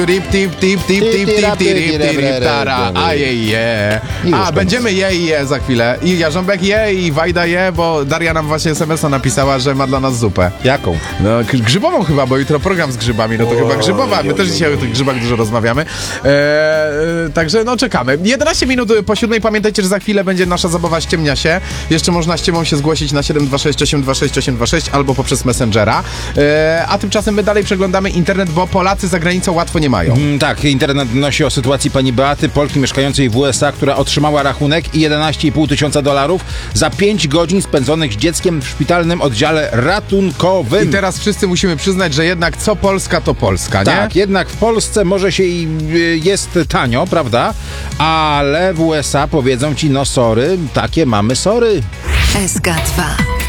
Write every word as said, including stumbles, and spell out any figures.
Rip, tip, tip, tip, tip, tip, tip, tip, tip, tara, a je, je. A, będziemy je i je za chwilę. I Jarząbek je, i Wajda je, bo Daria nam właśnie es em es a napisała, że ma dla nas zupę. Jaką? No, grzybową chyba, bo jutro program z grzybami, no to o, chyba grzybowa. My też dzisiaj o tych grzybach dużo rozmawiamy. Eee, także no czekamy. jedenaście minut po siódmej. Pamiętajcie, że za chwilę będzie nasza zabawa Ściemnia się. Jeszcze można ściemą się zgłosić na siedem dwa sześć osiem dwa sześć osiem dwa sześć albo poprzez Messengera. Eee, a tymczasem my dalej przeglądamy internet, bo Polacy za granicą łatwo nie mają. Mm, tak, internet donosi o sytuacji pani Beaty, Polki mieszkającej w u es a, która otrzymała rachunek i jedenaście i pół tysiąca dolarów za pięć godzin spędzonych z dzieckiem w szpitalnym oddziale ratunkowym. I teraz wszyscy musimy przyznać, że jednak co Polska, to Polska, nie? Tak, jednak w Polsce może się i y, jest tanio, prawda? Ale w u es a powiedzą ci, no sorry, takie mamy sory. S K dwa.